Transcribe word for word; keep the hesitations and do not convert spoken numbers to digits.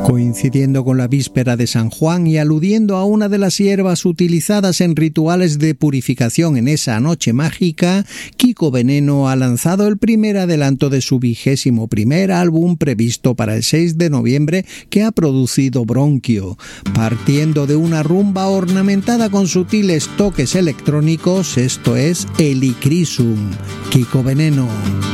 Coincidiendo con la víspera de San Juan y aludiendo a una de las hierbas utilizadas en rituales de purificación en esa noche mágica, Kiko Veneno ha lanzado el primer adelanto de su vigésimo primer álbum previsto para el seis de noviembre, que ha producido Bronquio. Partiendo de una rumba ornamentada con sutiles toques electrónicos, esto es Helichrysum. Kiko Veneno.